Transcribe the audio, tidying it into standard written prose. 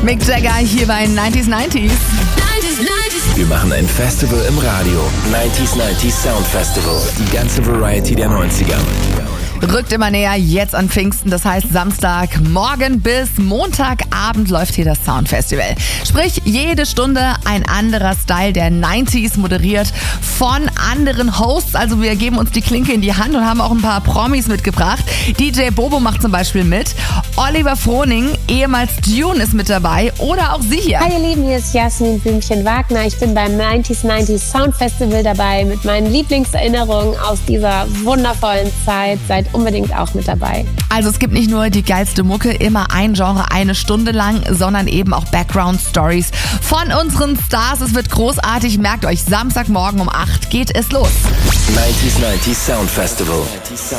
Mick Jagger hier bei 90s. Wir machen ein Festival im Radio. 90s Sound Festival. Die ganze Variety der 90er. Rückt immer näher, jetzt an Pfingsten, das heißt Samstagmorgen bis Montagabend läuft hier das Soundfestival. Sprich, jede Stunde ein anderer Style der 90s, moderiert von anderen Hosts. Also wir geben uns die Klinke in die Hand und haben auch ein paar Promis mitgebracht. DJ Bobo macht zum Beispiel mit. Oliver Froning, ehemals Dune, ist mit dabei. Oder auch sie hier. Hi ihr Lieben, hier ist Jasmin Blümchen-Wagner. Ich bin beim 90s Sound Festival dabei mit meinen Lieblingserinnerungen aus dieser wundervollen Zeit. Seid unbedingt auch mit dabei. Also es gibt nicht nur die geilste Mucke, immer ein Genre eine Stunde lang, sondern eben auch Background-Stories von unseren Stars. Es wird großartig. Merkt euch, Samstagmorgen um 8 geht es los. 90s Sound Festival.